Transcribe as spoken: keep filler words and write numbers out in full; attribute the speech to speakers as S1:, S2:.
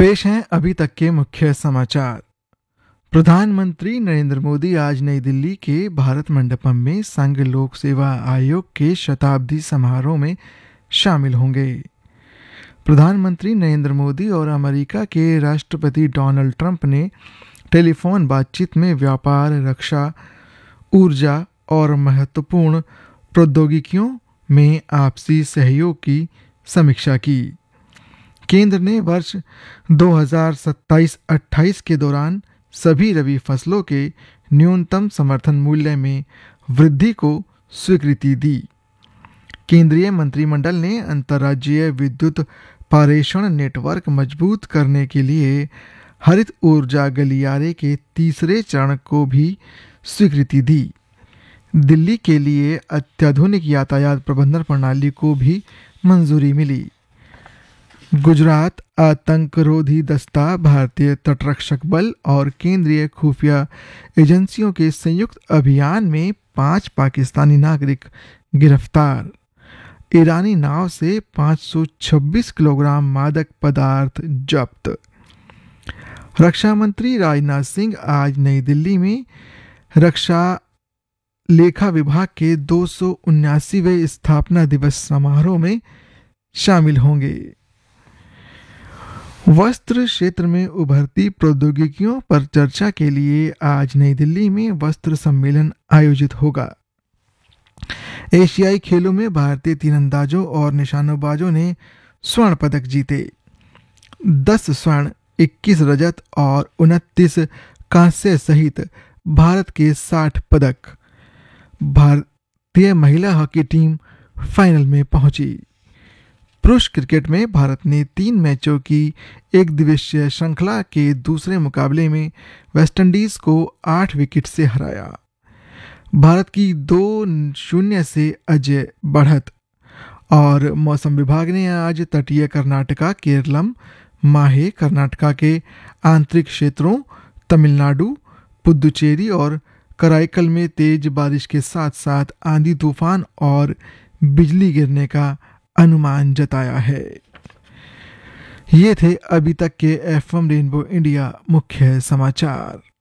S1: पेश हैं अभी तक के मुख्य समाचार। प्रधानमंत्री नरेंद्र मोदी आज नई दिल्ली के भारत मंडपम में संघ लोक सेवा आयोग के शताब्दी समारोह में शामिल होंगे। प्रधानमंत्री नरेंद्र मोदी और अमेरिका के राष्ट्रपति डोनाल्ड ट्रंप ने टेलीफोन बातचीत में व्यापार, रक्षा, ऊर्जा और महत्वपूर्ण प्रौद्योगिकियों में आपसी सहयोग की समीक्षा की। केंद्र ने वर्ष दो हज़ार सत्ताईस अट्ठाईस के दौरान सभी रबी फसलों के न्यूनतम समर्थन मूल्य में वृद्धि को स्वीकृति दी। केंद्रीय मंत्रिमंडल ने अंतर्राज्यीय विद्युत पारेषण नेटवर्क मजबूत करने के लिए हरित ऊर्जा गलियारे के तीसरे चरण को भी स्वीकृति दी। दिल्ली के लिए अत्याधुनिक यातायात प्रबंधन प्रणाली को भी मंजूरी मिली। गुजरात आतंकरोधी दस्ता, भारतीय तटरक्षक बल और केंद्रीय खुफिया एजेंसियों के संयुक्त अभियान में पांच पाकिस्तानी नागरिक गिरफ्तार। ईरानी नाव से पाँच सौ छब्बीस किलोग्राम मादक पदार्थ जब्त। रक्षा मंत्री राजनाथ सिंह आज नई दिल्ली में रक्षा लेखा विभाग के दो सौ उन्यासीवें स्थापना दिवस समारोह में शामिल होंगे। वस्त्र क्षेत्र में उभरती प्रौद्योगिकियों पर चर्चा के लिए आज नई दिल्ली में वस्त्र सम्मेलन आयोजित होगा। एशियाई खेलों में भारतीय तीरंदाजों और निशानेबाजों ने स्वर्ण पदक जीते। दस स्वर्ण, इक्कीस रजत और उनतीस कांस्य सहित भारत के साठ पदक। भारतीय महिला हॉकी टीम फाइनल में पहुंची। पुरुष क्रिकेट में भारत ने तीन मैचों की एक दिवसीय श्रृंखला के दूसरे मुकाबले में वेस्टइंडीज को आठ विकेट से हराया। भारत की दो शून्य से अजय बढ़त। और मौसम विभाग ने आज तटीय कर्नाटका, केरलम, माहे, कर्नाटका के आंतरिक क्षेत्रों, तमिलनाडु, पुदुचेरी और कराईकल में तेज बारिश के साथ साथ आंधी तूफान और बिजली गिरने का अनुमान जताया है। ये थे अभी तक के एफएम रेनबो इंडिया मुख्य समाचार।